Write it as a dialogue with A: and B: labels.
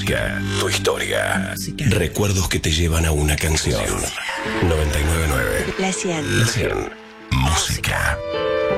A: música, tu historia. Recuerdos que te llevan a una canción. 999.
B: La 100.
A: La 100. Música.